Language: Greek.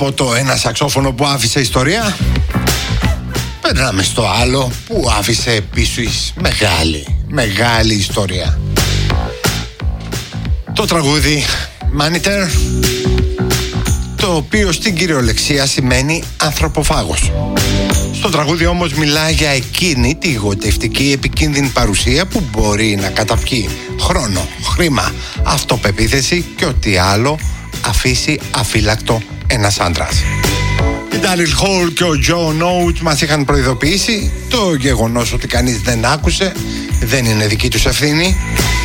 από το ένα σαξόφωνο που άφησε ιστορία, περνάμε στο άλλο που άφησε επίσης μεγάλη ιστορία. Το τραγούδι Monitor, το οποίο στην κυριολεξία σημαίνει ανθρωποφάγος. Στο τραγούδι όμως μιλάει για εκείνη τη γοητευτική επικίνδυνη παρουσία που μπορεί να καταπιεί χρόνο, χρήμα, αυτοπεποίθηση και ό,τι άλλο αφήσει αφύλακτο ένας άντρας. Η Daryl Hall και ο John Oates μας είχαν προειδοποιήσει. Το γεγονός ότι κανείς δεν άκουσε δεν είναι δική τους ευθύνη.